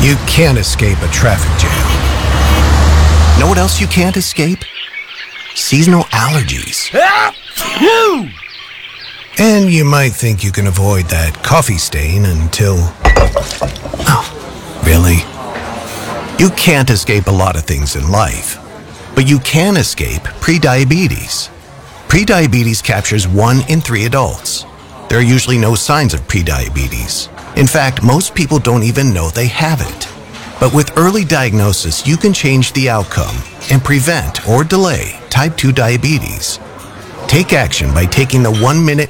You can't escape a traffic jam. Know what else you can't escape? Seasonal allergies. And you might think you can avoid that coffee stain until... Oh, really? You can't escape a lot of things in life, but you can escape prediabetes. Prediabetes captures 1 in 3 adults. There are usually no signs of prediabetes. In fact, most people don't even know they have it. But with early diagnosis, you can change the outcome and prevent or delay type 2 diabetes. Take action by taking the 1-minute